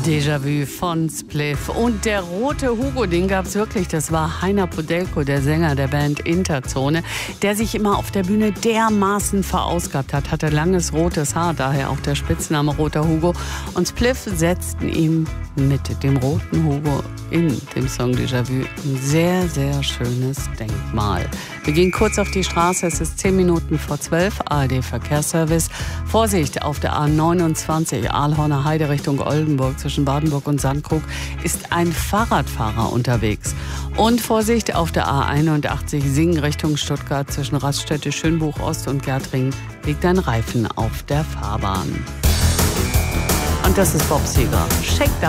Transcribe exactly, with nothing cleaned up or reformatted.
Déjà-vu von Spliff. Und der rote Hugo, den gab's wirklich. Das war Heiner Podelko, der Sänger der Band Interzone, der sich immer auf der Bühne dermaßen verausgabt hat. Hatte langes rotes Haar, daher auch der Spitzname Roter Hugo. Und Spliff setzten ihm mit dem roten Hugo in dem Song Déjà-vu ein sehr, sehr schönes Denkmal. Wir gehen kurz auf die Straße. Es ist zehn Minuten vor zwölf. A R D Verkehrsservice. Vorsicht auf der A neunundzwanzig, Aalhorner Heide Richtung Oldenburg. Zwischen Badenburg und Sandkrug ist ein Fahrradfahrer unterwegs. Und Vorsicht auf der A einundachtzig, Singen Richtung Stuttgart. Zwischen Raststätte Schönbuch Ost und Gärtringen liegt ein Reifen auf der Fahrbahn. Und das ist Bob Seger. Shake